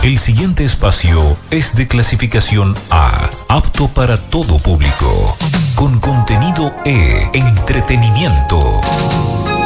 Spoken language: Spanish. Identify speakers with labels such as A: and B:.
A: El siguiente espacio es de clasificación A, apto para todo público, con contenido E, entretenimiento.